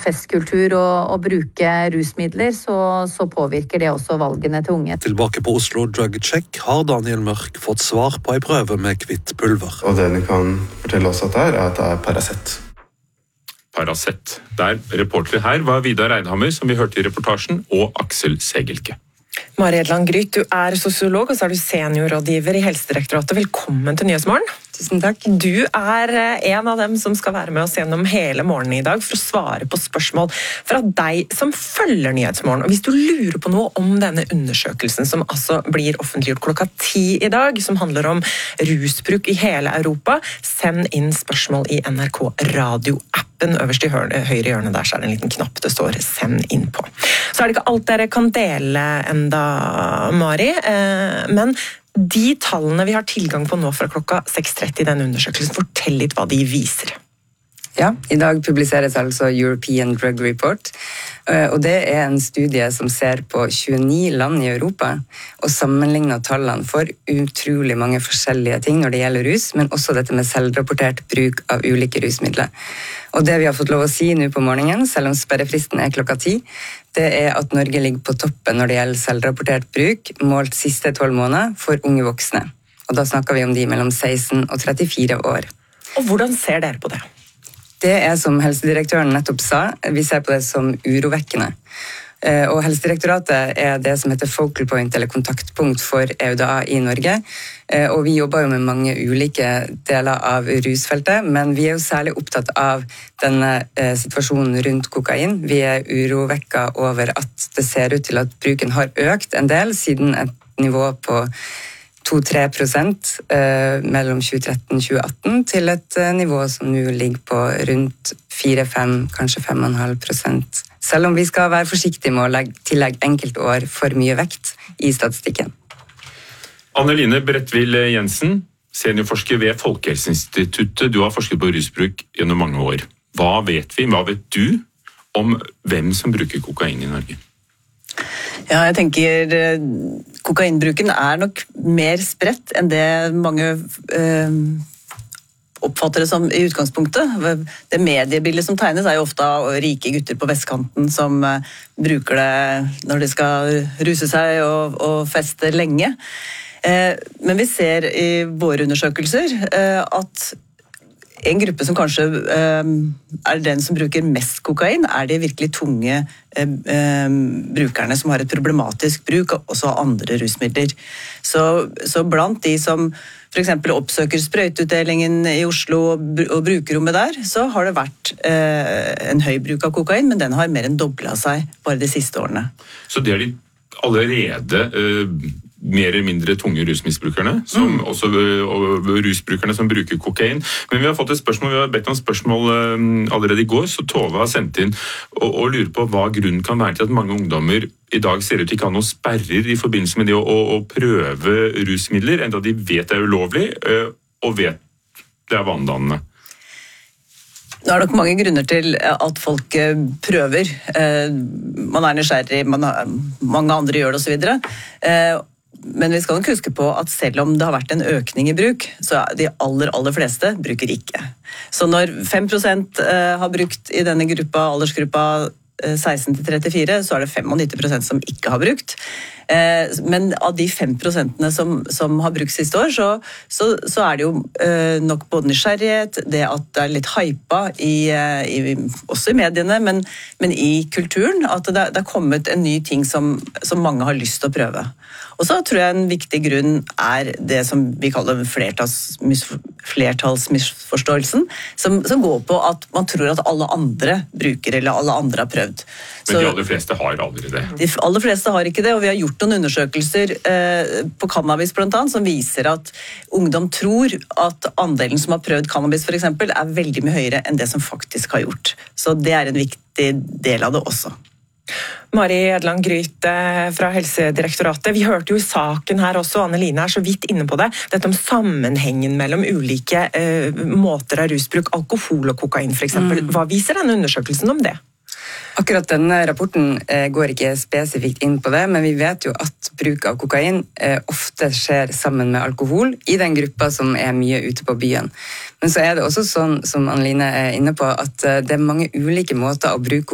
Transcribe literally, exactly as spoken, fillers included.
festkultur og, og bruke rusmidler, så, så påvirker det også valgene til unge. Tilbake på Oslo Drug Check har Daniel Mørk fått svar på en prøve med hvitt pulver. Og det vi kan fortelle oss at det er, er at det er Paracet. Paracet. Der reportere her var Vidar Reinhammer, som vi hørte i reportasjen, og Aksel Segelke. Mari Edland Gryt, du er sosiolog, og så er du seniorrådgiver i Helsedirektoratet. Velkommen til Nyhetsmorgen. Tusen takk. Du er en av dem som skal være med oss gjennom hele morgenen i dag for å svare på spørsmål fra deg som følger Nyhetsmorgen. Og hvis du lurer på noe om denne undersøkelsen som altså blir offentliggjort klokka ti i dag, som handler om rusbruk i hele Europa, send inn spørsmål i N R K radioappen. Øverst i høyre hjørne der så er det en liten knapp det står send inn på. Så er det ikke alt dere kan dele enda, Mari, men de tallene vi har tilgang på nå fra klokka seks tretti i denne undersøkelsen, fortell litt hva de viser. Ja, i dag publiseres altså European Drug Report, og det er en studie som ser på tjueni land i Europa og sammenligner tallene for utrolig mange forskjellige ting når det gjelder rus, men også dette med selvrapportert bruk av ulike rusmidler. Og det vi har fått lov å si nå på morgenen, selv om sperrefristen er klokka ti, det er at Norge ligger på toppen når det gjelder selvrapportert bruk, målt siste tolv måneder for unge voksne. Og da snakker vi om de mellom seksten og trettifire år. Og hvordan ser dere på det? Det er som helsedirektøren nettopp sa, vi ser på det som urovekkende. Og Helsedirektoratet er det som heter focal point, eller kontaktpunkt for E U D A i Norge. Og vi jobber jo med mange ulike deler av rusfeltet, men vi er jo særlig opptatt av denne situasjonen rundt kokain. Vi er urovekka over at det ser ut til at bruken har økt en del siden et nivå på to til tre prosent eh, mellom tjue tretten og tjue atten til et eh, nivå som nå ligger på rundt fire til fem, kanskje fem komma fem prosent. Selv om vi skal være forsiktige med å legge, tillegge enkeltår for mye vekt i statistikken. Anneline Bredtvill Jensen, seniorforsker ved Folkehelseinstituttet. Du har forsket på rusbruk gjennom mange år. Hva vet vi, hva vet du om hvem som bruker kokain i Norge? Ja, jeg tenker kokainbruken er nok mer spredt enn det mange øh, oppfatter det som i utgangspunktet. Det mediebildet som tegnes er jo ofte av rike gutter på vestkanten som øh, bruker det når de skal ruse seg og, og feste lenge. Eh, men vi ser i våre undersøkelser eh, at en gruppe som kanskje eh, er den som bruker mest kokain, er de virkelig tunge eh, eh, brukerne som har et problematisk bruk, også av andre rusmidler. Så, så blant de som for eksempel oppsøker sprøyteutdelingen i Oslo og, og brukerrommet der, så har det vært eh, en høy bruk av kokain, men den har mer enn doblet seg bare de siste årene. Så det er de allerede eh, mer eller mindre tunge rusmisbrukerne, som mm. også og rusbrukerne som bruker kokain. Men vi har fått et spørsmål, vi har bedt om spørsmål um, allerede i går, så Tove har sendt inn og, og lurer på hva grunnen kan være til at mange ungdommer i dag ser ut til ikke ha noen sperrer i forbindelse med det å, å, å prøve rusmidler, enda de vet det er ulovlig, uh, og vet det er vanedannende. Det er nok mange grunner til at folk prøver. Man er nysgjerrig, man har, mange andre gjør det og så videre. Men vi skal nok huske på at selv om det har vært en økning i bruk, så er de aller, aller fleste bruker ikke. Så når fem prosent har brukt i denne gruppa, aldersgruppa seksten til trettifire, så er det nittifem prosent som ikke har brukt. Men av de fem prosentene som, som har brukt siste år, så, så, så er det jo eh, nok både nysgjerrighet, det at det er litt hypa, i, i, også i mediene, men, men i kulturen, at det, det er kommet en ny ting som, som mange har lyst til å prøve. Og så tror jeg en viktig grunn er det som vi kaller flertalls, flertallsmisforståelsen, som, som går på at man tror at alle andre bruker, eller alle andre har prøvd. Men så, de aller fleste har aldri det. De aller fleste har ikke det, og vi har gjort noen undersøkelser eh, på cannabis blant annet, som viser at ungdom tror at andelen som har prøvd cannabis for eksempel, er veldig mye høyere enn det som faktisk har gjort. Så det er en viktig del av det også. Mari Edland Gryt fra Helsedirektoratet, vi hørte jo i saken her også, Anneline er så vidt inne på det, dette om sammenhengen mellom ulike eh, måter av rusbruk, alkohol og kokain for eksempel. Mm. Hva viser denne undersøkelsen om det? Akkurat denne rapporten eh, går ikke spesifikt inn på det, men vi vet jo at bruk av kokain eh, ofte skjer sammen med alkohol i den gruppa som er mye ute på byen. Men så er det også sånn, som Anneline er inne på, at eh, det er mange ulike måter å bruke